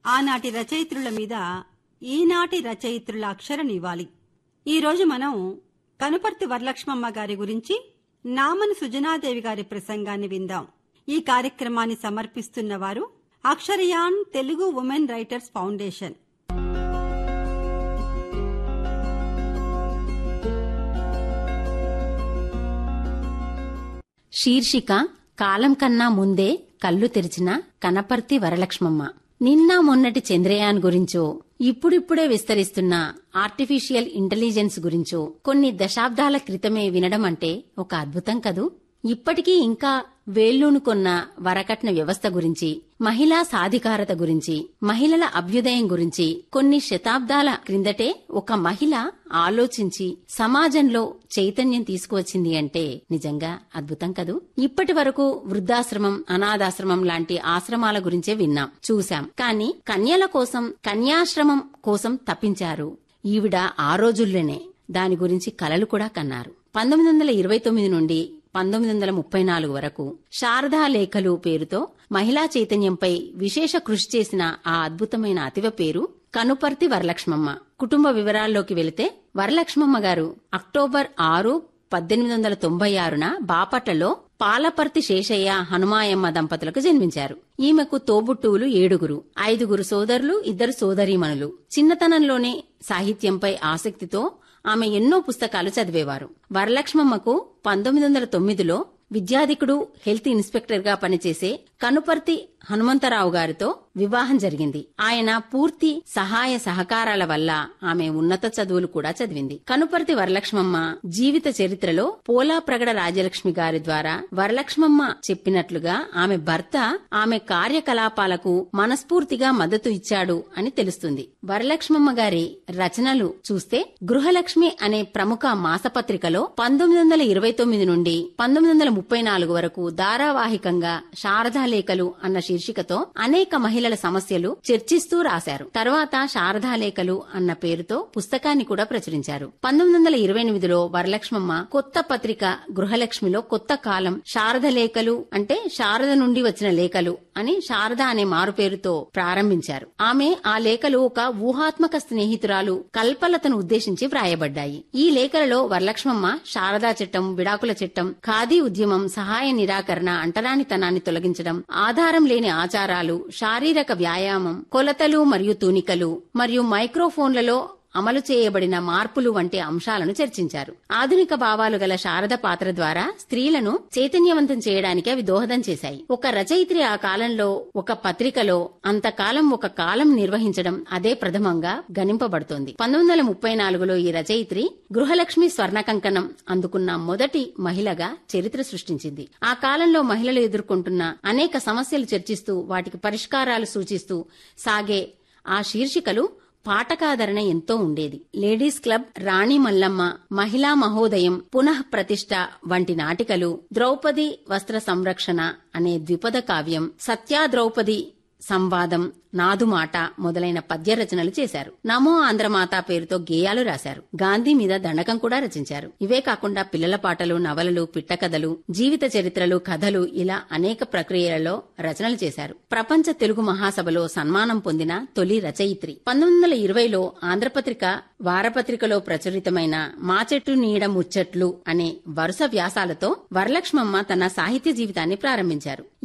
ఆనాటి రచయిత్రుల మీద ఈనాటి రచయిత్రుల అక్షర నివాళి. ఈరోజు మనం కనుపర్తి వరలక్ష్మమ్మ గారి గురించి నామన సుజనాదేవి గారి ప్రసంగాన్ని విందాం. ఈ కార్యక్రమాన్ని సమర్పిస్తున్న వారు Aksharayan Telugu women writers foundation. శీర్షిక కాలం కన్నా ముందే కళ్ళు తెరిచిన కనపర్తి వరలక్ష్మమ్మ. నిన్న మొన్నటి చంద్రయాన్ గురించో ఇప్పుడిప్పుడే విస్తరిస్తున్న ఆర్టిఫిషియల్ ఇంటెలిజెన్స్ గురించో కొన్ని దశాబ్దాల క్రితమే వినడం అంటే ఒక అద్భుతం కదూ. ఇప్పటికీ ఇంకా వేళ్లూనుకొన్న వరకట్న వ్యవస్థ గురించి, మహిళా సాధికారత గురించి, మహిళల అభ్యుదయం గురించి కొన్ని శతాబ్దాల క్రిందటే ఒక మహిళ ఆలోచించి సమాజంలో చైతన్యం తీసుకువచ్చింది అంటే నిజంగా అద్భుతం కదూ. ఇప్పటి వరకు వృద్ధాశ్రమం, అనాథాశ్రమం లాంటి ఆశ్రమాల గురించే విన్నాం, చూశాం. కానీ కన్యల కోసం, కన్యాశ్రమం కోసం తప్పించారు ఈవిడ. ఆ రోజుల్లోనే దాని గురించి కలలు కూడా కన్నారు. 1929 నుండి 1934 వరకు శారదా లేఖలు పేరుతో మహిళా చైతన్యంపై విశేష కృషి చేసిన ఆ అద్భుతమైన అతివ పేరు కనుపర్తి వరలక్ష్మమ్మ. కుటుంబ వివరాల్లోకి వెళితే వరలక్ష్మమ్మ గారు అక్టోబర్ 6, 1896న బాపట్లలో పాలపర్తి శేషయ్య, హనుమాయమ్మ దంపతులకు జన్మించారు. ఈమెకు తోబుట్టువులు 7, 5 సోదరులు, 2 సోదరీమణులు. చిన్నతనంలోనే సాహిత్యంపై ఆసక్తితో ఆమె ఎన్నో పుస్తకాలు చదివేవారు. వరలక్ష్మమ్మకు 1909లో విద్యాధికుడు, హెల్త్ ఇన్స్పెక్టర్ గా పనిచేసే కనుపర్తి హనుమంతరావు గారితో వివాహం జరిగింది. ఆయన పూర్తి సహాయ సహకారాల వల్ల ఆమె ఉన్నత చదువులు కూడా చదివింది. కనుపర్తి వరలక్ష్మమ్మ జీవిత చరిత్రలో పోలాప్రగడ రాజలక్ష్మి గారి ద్వారా వరలక్ష్మమ్మ చెప్పినట్లుగా ఆమె భర్త ఆమె కార్యకలాపాలకు మనస్ఫూర్తిగా మద్దతు ఇచ్చాడు అని తెలుస్తుంది. వరలక్ష్మమ్మ గారి రచనలు చూస్తే గృహలక్ష్మి అనే ప్రముఖ మాసపత్రికలో 1929 నుండి 1934 వరకు ధారావాహికంగా శారదా లేఖలు అన్న శీర్షికతో అనేక మహిళల సమస్యలు చర్చిస్తూ రాశారు. తర్వాత శారదా లేఖలు అన్న పేరుతో పుస్తకాన్ని కూడా ప్రచురించారు. 1928లో వరలక్ష్మమ్మ కొత్త పత్రిక గృహలక్ష్మిలో కొత్త కాలం శారద లేఖలు అంటే శారద నుండి వచ్చిన లేఖలు అని శారద అనే మారు పేరుతో ప్రారంభించారు. ఆమె ఆ లేఖలు ఒక ఊహాత్మక స్నేహితురాలు కల్పలతను ఉద్దేశించి వ్రాయబడ్డాయి. ఈ లేఖలలో వరలక్ష్మమ్మ శారదా చట్టం, విడాకుల చట్టం, ఖాదీ ఉద్యమం, సహాయ నిరాకరణ, అంటరానితనాన్ని తొలగించడం, ఆధారం లేని ఆచారాలు, శారీరక వ్యాయామం, కొలతలు మరియు తూనికలు మరియు మైక్రోఫోన్లలో అమలు చేయబడిన మార్పులు వంటి అంశాలను చర్చించారు. ఆధునిక భావాలు గల శారద పాత్ర ద్వారా స్త్రీలను చైతన్యవంతం చేయడానికి అవి దోహదం చేశాయి. ఒక రచయిత్రి ఆ కాలంలో ఒక పత్రికలో అంతకాలం ఒక కాలం నిర్వహించడం అదే ప్రథమంగా గణింపబడుతోంది. 1934లో ఈ రచయిత్రి గృహలక్ష్మి స్వర్ణ కంకణం అందుకున్న మొదటి మహిళగా చరిత్ర సృష్టించింది. ఆ కాలంలో మహిళలు ఎదుర్కొంటున్న అనేక సమస్యలు చర్చిస్తూ వాటికి పరిష్కారాలు సూచిస్తూ సాగే ఆ శీర్షికలు పాఠకాదరణ ఎంతో ఉండేది. లేడీస్ క్లబ్, రాణి మల్లమ్మ, మహిళా మహోదయం, పునః ప్రతిష్ఠ వంటి నాటికలు, ద్రౌపది వస్త్ర సంరక్షణ అనే ద్విపద కావ్యం, సత్యా ద్రౌపది సంవాదం, నాదుమాట మొదలైన పద్య రచనలు చేశారు. నమో ఆంధ్రమాత పేరుతో గేయాలు రాశారు. గాంధీ మీద దండకం కూడా రచించారు. ఇవే కాకుండా పిల్లల పాటలు, నవలలు, పిట్టకథలు, జీవిత చరిత్రలు, కథలు ఇలా అనేక ప్రక్రియలలో రచనలు చేశారు. ప్రపంచ తెలుగు మహాసభలో సన్మానం పొందిన తొలి రచయిత్రి. 1920లో ఆంధ్రపత్రిక వారపత్రికలో ప్రచురితమైన మా చెట్టు నీడ ముచ్చట్లు అనే వరుస వ్యాసాలతో వరలక్ష్మమ్మ తన సాహిత్య జీవితాన్ని ప్రారంభించారు.